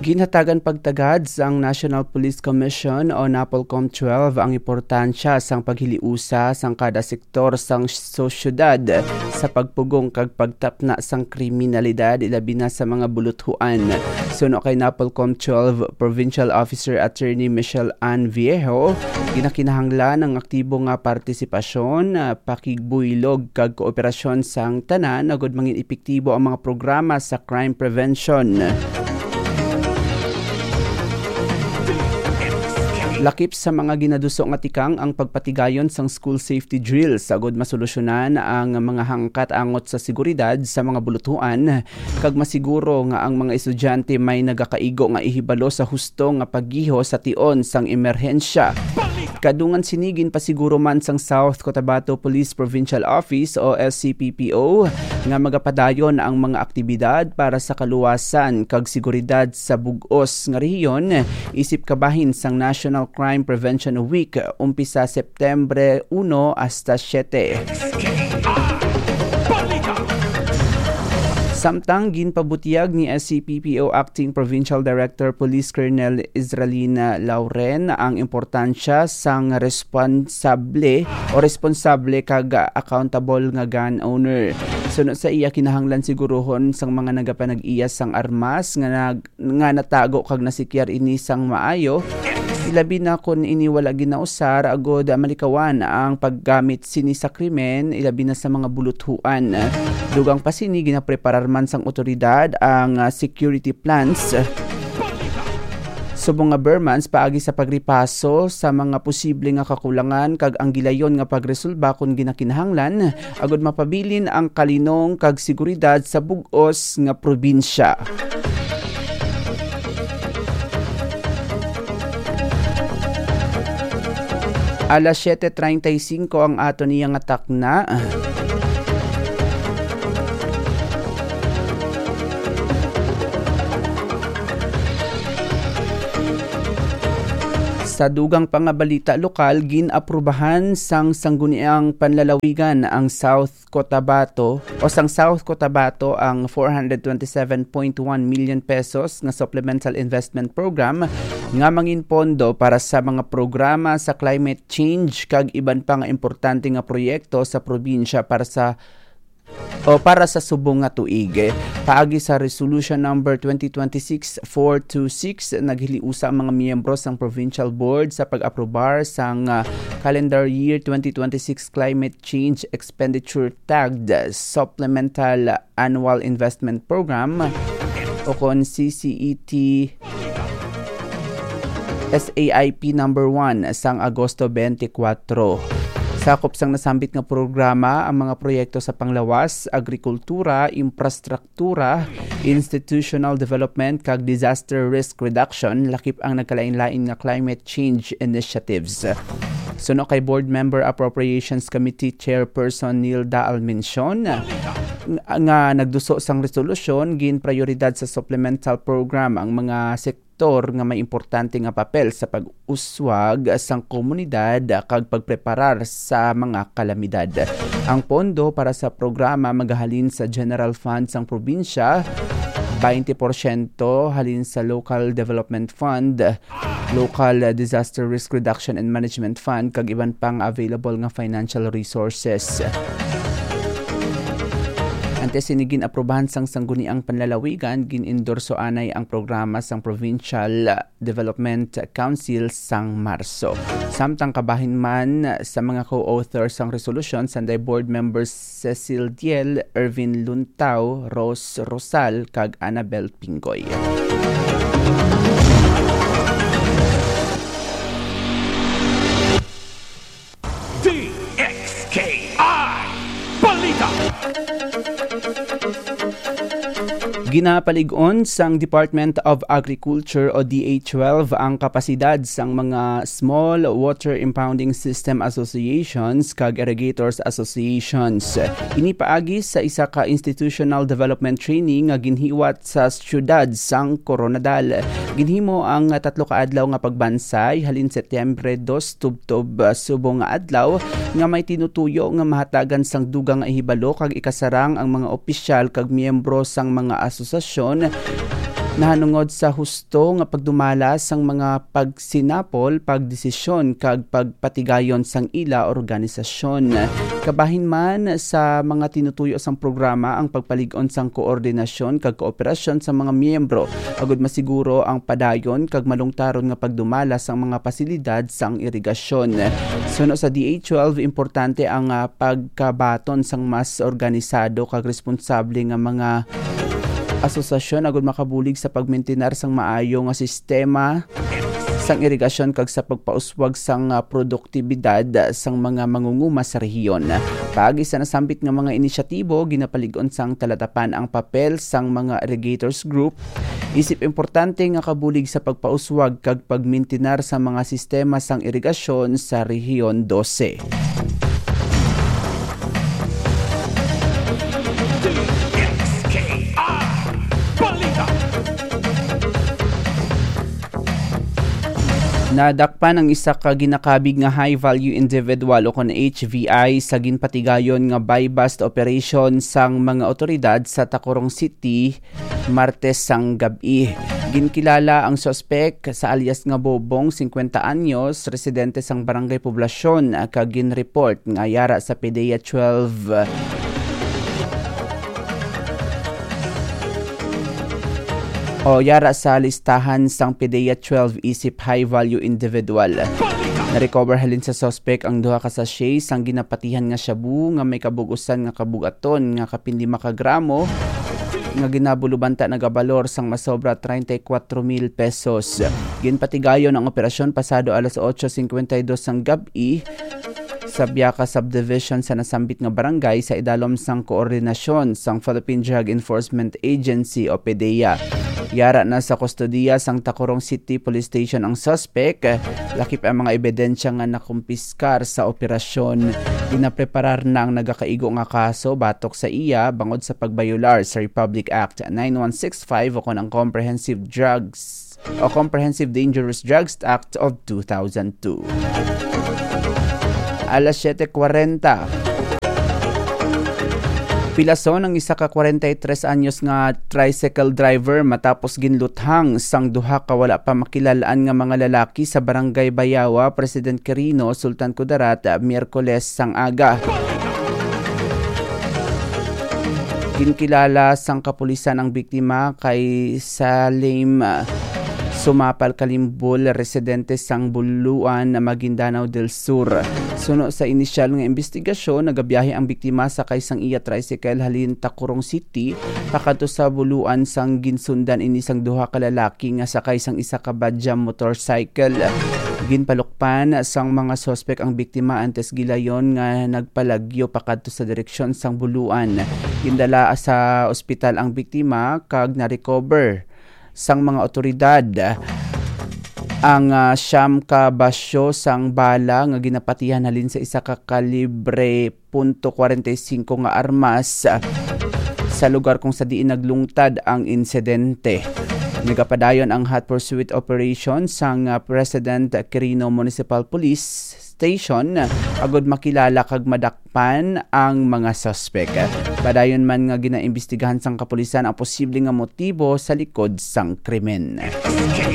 Ginhatagan pagtagad sang National Police Commission o NAPOLCOM 12 ang importansya sang paghiliusa sang kada sektor sang sosyedad sa pagpugong kag pagtapna sang kriminalidad ilabi na sa mga buluthuan. Suno kay NAPOLCOM 12 Provincial Officer Attorney Michelle Ann Viejo, ginakinahanglan ang aktibo nga partisipasyon, pakigbuylog kag kooperasyon sang tanan agud mangin epektibo ang mga programa sa crime prevention. Lakip sa mga ginaduso nga tikang ang pagpatigayon sang school safety drills sagod masolusyonan ang mga hangkat angot sa seguridad sa mga buluthuan kag masiguro nga ang mga estudyante may nagakaigo nga ihibalo sa husto nga paggiho sa tion sang emerhensya. Kadungan sinigin pasiguro man sang South Cotabato Police Provincial Office o SCPPO nga magapadayon ang mga aktibidad para sa kaluwasan kag seguridad sa bug-os nga rehiyon isip kabahin sang National Crime Prevention Week umpisa Septembre 1 hasta 7. Samtang ginpabutiyag ni SCPPO Acting Provincial Director Police Colonel Israelina Lauren ang importansya sang responsable kag accountable nga gun owner. Sunod sa iya kinahanglan siguruhon sang mga nagapanag-iyas sang armas nga natago kag nasikyar ini sang maayo. Ilabi na kung iniwala ginausar agod malikawan ang paggamit sini sa krimen ilabi na sa mga buluthuan. Dugang pa sini ginapreparar man sang otoridad ang security plans. Subong nga Bermans paagi sa pagripaso sa mga posible nga kakulangan kag ang gilayon nga pagresolba kung ginakinahanglan agod mapabilin ang kalinong kag seguridad sa bug-os nga probinsya. Alas 7:35 ang ato niyang atakna. Sa dugang pangabalita lokal, ginaprubahan sang sangguniang panlalawigan ang South Cotabato ang 427.1 million pesos nga supplemental investment program nga mangin pondo para sa mga programa sa climate change kag iban pa nga importante nga proyekto sa probinsya para sa subong nga tuig. Paagi sa Resolution number 2026-426, naghiliusa ang mga miyembro sang Provincial Board sa pag-aprobar sang calendar year 2026 Climate Change Expenditure Tagged Supplemental Annual Investment Program o kon CCET SAIP number 1 sang Agosto 24. Sakop sang nasambit nga programa ang mga proyekto sa panglawas, agrikultura, infrastruktura, institutional development kag disaster risk reduction, lakip ang nagkalain-lain nga climate change initiatives. Suno kay Board Member Appropriations Committee Chairperson Nilda Almencion nga nagduso sang resolusyon gin prioridad sa supplemental program ang mga sektor nga may importante nga papel sa pag-uswag sang komunidad kag pagpreparar sa mga kalamidad. Ang pondo para sa programa magahalin sa General Fund sang probinsya, 20% halin sa Local Development Fund, Local Disaster Risk Reduction and Management Fund kag iban pang available nga financial resources. Antes sinigin aprobahan sang sangguniang panlalawigan, gin-endorso anay ang programa sang Provincial Development Council sang Marso. Samtang kabahin man sa mga co-authors sang resolution, sanday board members Cecil Diel, Ervin Luntao, Rose Rosal, kag Annabel Pingoy. Ginapalig-on sang Department of Agriculture o DA12 ang kapasidad sang mga Small Water Impounding System Associations kag Irrigators Associations. Inipaagi sa isa ka institutional development training nga ginhiwat sa siyudad sang Coronadal. Ginhimo ang 3 ka adlaw nga pagbansay halin Setyembre 2 tubtob subong nga adlaw nga may tinutuyo nga mahatagan sang dugang ihibalo kag ikasarang ang mga opisyal kag miyembro sang mga asosasyon nahanungod sa husto nga pagdumala sang mga pagsinapol, pagdesisyon kag pagpatigayon sang ila organisasyon. Kabahin man sa mga tinutuyo sang programa ang pagpalig-on sang koordinasyon kag kooperasyon sa mga miyembro agud masiguro ang padayon kag malungtaron nga pagdumala sang mga pasilidad sang irigasyon. Suno sa DA12 importante ang pagkabaton sang mas organisado kag responsable nga mga asosasyon agud makabulig sa pagmintinar sang maayo nga sistema sang irigasyon kag sa pagpauswag sang produktibidad sang mga mangunguma sa rehiyon. Paagi sa nasambit nga mga inisyatibo, ginapalig-on sang talatapan ang papel sang mga irrigators group. Isip importante nga kabulig sa pagpauswag kag pagmintinar sa mga sistema sang irigasyon sa rehiyon 12. Nadakpan ang isa ka ginakabig nga high-value individual o kon HVI sa ginpatigayon nga buy-bust operation sang mga otoridad sa Tacurong City Martes sang gabi. Ginkilala ang suspek sa alias nga Bobong, 50 anyos, residente sang Barangay Poblasyon, kag ginreport nga yara sa PDEA 12 o yara sa listahan sang PDEA 12 isip high-value individual. Na-recover halin sa suspect ang duha ka sachet sang ginapatihan nga shabu nga may kabugusan nga kabugaton nga kapin 5 ka gramo nga ginabulubanta nagabalor sang masobra 34,000 pesos. Ginpatigayon ang operasyon pasado alas 8:52 sang gabi sa Biaka Subdivision sa nasambit nga barangay sa idalom sang koordinasyon sang Philippine Drug Enforcement Agency o PDEA. Yara na sa kustodiya sang Tacurong City Police Station ang suspect. Lakip ang mga ebidensya nga nakumpiskar sa operasyon. Ginapreparar na ang nagakaigo nga kaso batok sa iya bangod sa pagbayular sa Republic Act 9165 o kon ang Comprehensive Dangerous Drugs Act of 2002. Alas 7:40. Pilason ang isa ka 43 anyos nga tricycle driver matapos ginluthang sang duha ka wala pa makilalaan nga mga lalaki sa Barangay Bayawa, President Quirino, Sultan Kudarat, Miyerkules sang aga. Ginkilala sang kapulisan ang biktima kay Salim Sumapal Kalimbol, residente sang Buluan, Maguindanao del Sur. Suno sa inisyal nga investigasyon, nagabiyahe ang biktima sa kaysang iya tricycle halin Tacurong City pakadto sa Buluan sang ginsundan ini sang duha ka lalaki nga sa kaysang isa ka Bajaj motorcycle. Ginpalukpan sang mga suspek ang biktima antes gilayon nga nagpalagyo pakadto sa direksyon sang Buluan. Gindala sa ospital ang biktima kag na-recover sang mga otoridad ang siyam ka basyo sang bala nga ginapatihan halin sa isa ka kalibre .45 nga armas sa lugar kung sa diin naglungtad ang insidente. Nagapadayon ang hot pursuit operation sang President Quirino Municipal Police Station agud makilala kag madakpan ang mga suspek. Padayon man nga ginaimbestigahan sang kapulisan ang posibleng nga motibo sa likod sang krimen.